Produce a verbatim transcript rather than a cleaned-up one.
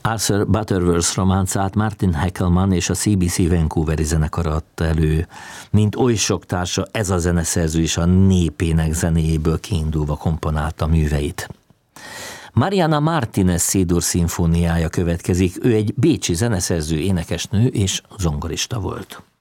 Arthur Butterworth románcát Martin Heckelman és a cé bé cé Vancouveri zenekar adta elő. Mint oly sok társa, ez a zeneszerző is a népének zenéjéből kiindulva komponálta műveit. Mariana Martinez C-dur szimfóniája következik, ő egy bécsi zeneszerző, énekesnő és zongorista volt.